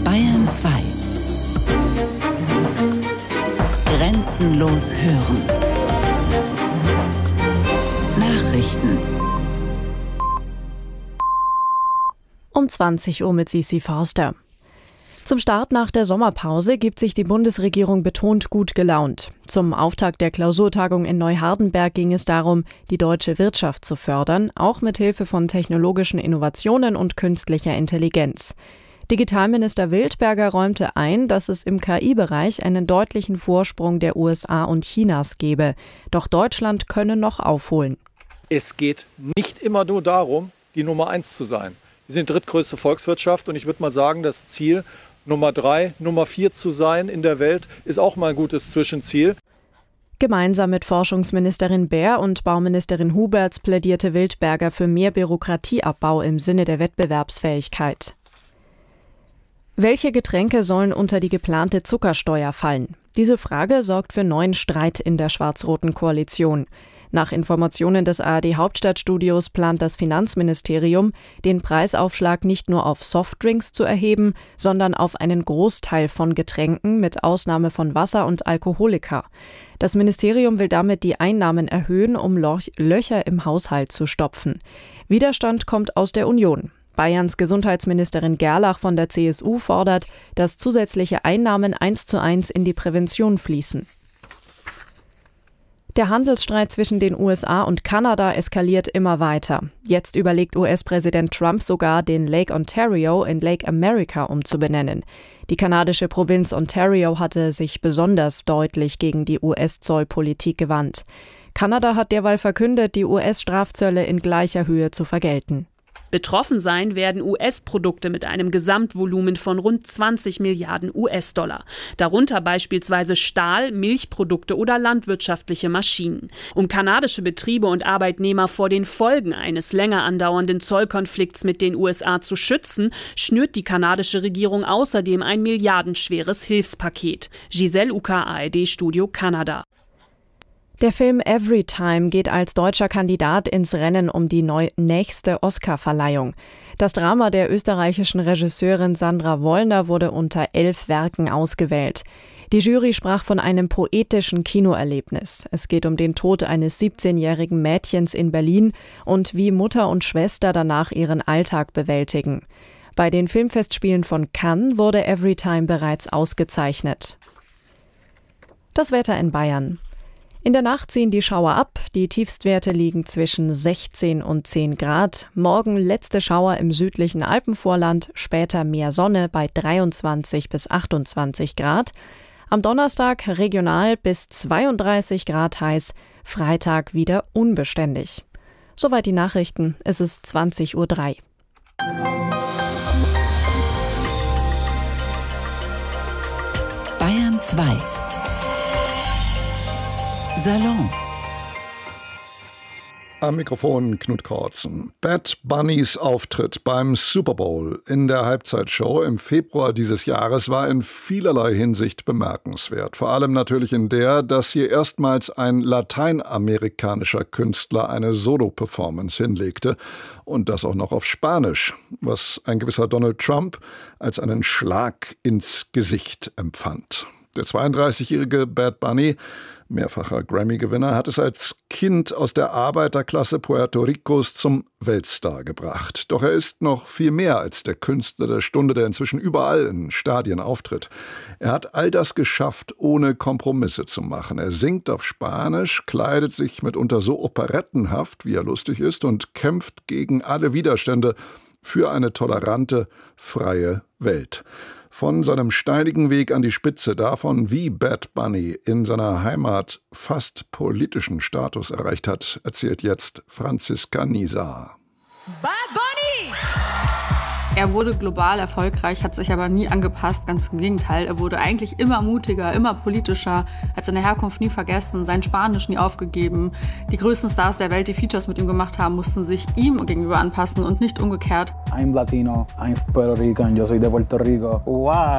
Bayern 2. Grenzenlos hören. Nachrichten. Um 20 Uhr mit Sisi Forster. Zum Start nach der Sommerpause gibt sich die Bundesregierung betont gut gelaunt. Zum Auftakt der Klausurtagung in Neuhardenberg ging es darum, die deutsche Wirtschaft zu fördern, auch mit Hilfe von technologischen Innovationen und künstlicher Intelligenz. Digitalminister Wildberger räumte ein, dass es im KI-Bereich einen deutlichen Vorsprung der USA und Chinas gebe. Doch Deutschland könne noch aufholen. Es geht nicht immer nur darum, die Nummer 1 zu sein. Wir sind drittgrößte Volkswirtschaft und ich würde mal sagen, das Ziel, Nummer 3, Nummer 4 zu sein in der Welt, ist auch mal ein gutes Zwischenziel. Gemeinsam mit Forschungsministerin Baer und Bauministerin Huberts plädierte Wildberger für mehr Bürokratieabbau im Sinne der Wettbewerbsfähigkeit. Welche Getränke sollen unter die geplante Zuckersteuer fallen? Diese Frage sorgt für neuen Streit in der schwarz-roten Koalition. Nach Informationen des ARD-Hauptstadtstudios plant das Finanzministerium, den Preisaufschlag nicht nur auf Softdrinks zu erheben, sondern auf einen Großteil von Getränken mit Ausnahme von Wasser und Alkoholika. Das Ministerium will damit die Einnahmen erhöhen, um Löcher im Haushalt zu stopfen. Widerstand kommt aus der Union. Bayerns Gesundheitsministerin Gerlach von der CSU fordert, dass zusätzliche Einnahmen 1:1 in die Prävention fließen. Der Handelsstreit zwischen den USA und Kanada eskaliert immer weiter. Jetzt überlegt US-Präsident Trump sogar, den Lake Ontario in Lake America umzubenennen. Die kanadische Provinz Ontario hatte sich besonders deutlich gegen die US-Zollpolitik gewandt. Kanada hat derweil verkündet, die US-Strafzölle in gleicher Höhe zu vergelten. Betroffen sein werden US-Produkte mit einem Gesamtvolumen von rund 20 Milliarden US-Dollar. Darunter beispielsweise Stahl, Milchprodukte oder landwirtschaftliche Maschinen. Um kanadische Betriebe und Arbeitnehmer vor den Folgen eines länger andauernden Zollkonflikts mit den USA zu schützen, schnürt die kanadische Regierung außerdem ein milliardenschweres Hilfspaket. Giselle Uka, ARD-Studio Kanada. Der Film Everytime geht als deutscher Kandidat ins Rennen um die nächste Oscar-Verleihung. Das Drama der österreichischen Regisseurin Sandra Wollner wurde unter 11 Werken ausgewählt. Die Jury sprach von einem poetischen Kinoerlebnis. Es geht um den Tod eines 17-jährigen Mädchens in Berlin und wie Mutter und Schwester danach ihren Alltag bewältigen. Bei den Filmfestspielen von Cannes wurde Everytime bereits ausgezeichnet. Das Wetter in Bayern. In der Nacht ziehen die Schauer ab, die Tiefstwerte liegen zwischen 16 und 10 Grad. Morgen letzte Schauer im südlichen Alpenvorland, später mehr Sonne bei 23 bis 28 Grad. Am Donnerstag regional bis 32 Grad heiß, Freitag wieder unbeständig. Soweit die Nachrichten, es ist 20:03 Uhr. Bayern 2. Salon. Am Mikrofon Knut Kortzen. Bad Bunnys Auftritt beim Super Bowl in der Halbzeitshow im Februar dieses Jahres war in vielerlei Hinsicht bemerkenswert. Vor allem natürlich in der, dass hier erstmals ein lateinamerikanischer Künstler eine Solo-Performance hinlegte und das auch noch auf Spanisch, was ein gewisser Donald Trump als einen Schlag ins Gesicht empfand. Der 32-jährige Bad Bunny, mehrfacher Grammy-Gewinner, hat es als Kind aus der Arbeiterklasse Puerto Ricos zum Weltstar gebracht. Doch er ist noch viel mehr als der Künstler der Stunde, der inzwischen überall in Stadien auftritt. Er hat all das geschafft, ohne Kompromisse zu machen. Er singt auf Spanisch, kleidet sich mitunter so operettenhaft, wie er lustig ist, und kämpft gegen alle Widerstände für eine tolerante, freie Welt. Von seinem steinigen Weg an die Spitze, davon, wie Bad Bunny in seiner Heimat fast politischen Status erreicht hat, erzählt jetzt Franziska Nisa. Bad Bunny! Er wurde global erfolgreich, hat sich aber nie angepasst, ganz im Gegenteil. Er wurde eigentlich immer mutiger, immer politischer, hat seine Herkunft nie vergessen, sein Spanisch nie aufgegeben. Die größten Stars der Welt, die Features mit ihm gemacht haben, mussten sich ihm gegenüber anpassen und nicht umgekehrt. I'm Latino, I'm Puerto Rican, yo soy de Puerto Rico. Wow.